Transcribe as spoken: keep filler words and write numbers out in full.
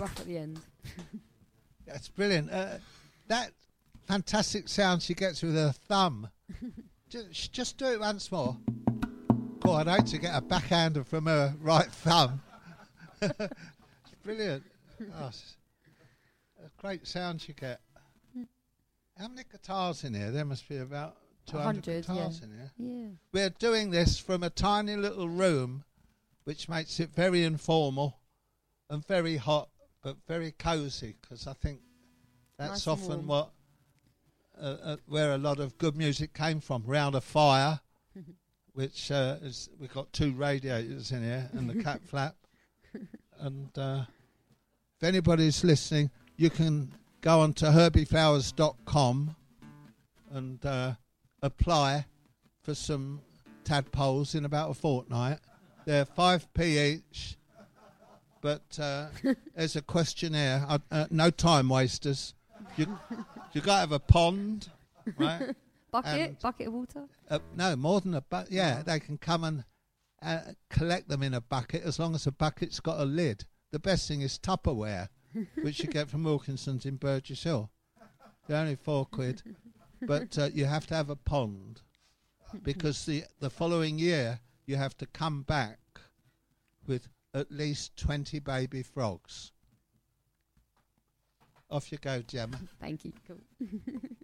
rough at the end. That's brilliant. Uh, that fantastic sound she gets with her thumb. just, just do it once more. God, I'd hate to get a backhander from her right thumb. It's brilliant. Oh, it's a great sound you get. How many guitars in here? There must be about two hundred guitars yeah. in here. Yeah. We're doing this from a tiny little room, which makes it very informal and very hot, but very cosy, because I think that's Nice and often warm. what uh, uh, where a lot of good music came from, round a fire, which uh, is, we've got two radiators in here and the cat flap. And uh, if anybody's listening, you can go on to herbie flowers dot com and uh, apply for some tadpoles in about a fortnight. They're five p each, but uh, there's a questionnaire. Uh, uh, no time wasters. You you got to have a pond, right? Bucket, And- bucket of water. Uh, no, more than a bucket. Yeah, they can come and uh, collect them in a bucket as long as the bucket's got a lid. The best thing is Tupperware, which you get from Wilkinson's in Burgess Hill. They're only four quid, but uh, you have to have a pond, because the the following year you have to come back with at least twenty baby frogs. Off you go, Gemma. Thank you. Cool.